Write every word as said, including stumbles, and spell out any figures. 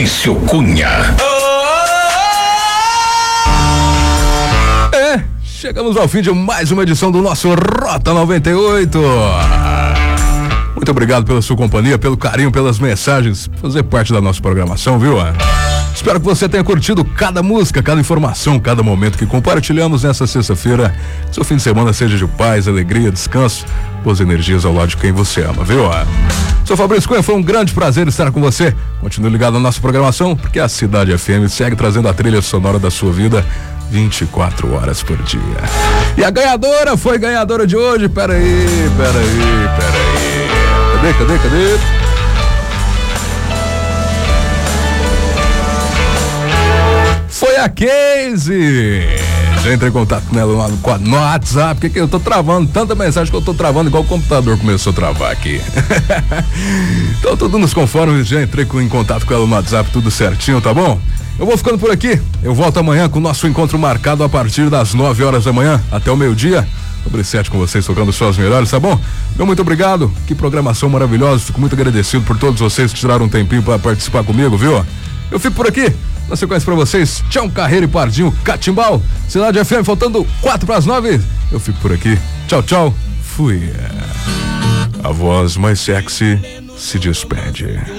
Maurício Cunha. É, chegamos ao fim de mais uma edição do nosso Rota noventa e oito. Muito obrigado pela sua companhia, pelo carinho, pelas mensagens, fazer parte da nossa programação, viu? Espero que você tenha curtido cada música, cada informação, cada momento que compartilhamos nessa sexta-feira. Seu fim de semana seja de paz, alegria, descanso, boas energias ao lado de quem você ama, viu? Sou Fabrício Cunha, foi um grande prazer estar com você. Continue ligado na nossa programação, porque a Cidade F M segue trazendo a trilha sonora da sua vida vinte e quatro horas por dia. E a ganhadora foi ganhadora de hoje. Peraí, peraí, peraí. Cadê, cadê, cadê? Foi a Casey. Já entrei em contato com ela no, no WhatsApp. Que que eu tô travando? Tanta mensagem que eu tô travando, igual o computador começou a travar aqui. Então, tudo nos conformes. Já entrei com, em contato com ela no WhatsApp, tudo certinho, tá bom? Eu vou ficando por aqui. Eu volto amanhã com o nosso encontro marcado a partir das nove horas da manhã até o meio-dia. Sobre sete com vocês, tocando só as melhores, tá bom? Meu muito obrigado. Que programação maravilhosa. Fico muito agradecido por todos vocês que tiraram um tempinho para participar comigo, viu? Eu fico por aqui. Na sequência pra vocês, Tchau Carreiro e Pardinho, Catimbau, Cidade F M, faltando quatro para as nove. Eu fico por aqui. Tchau, tchau. Fui. A voz mais sexy se despede.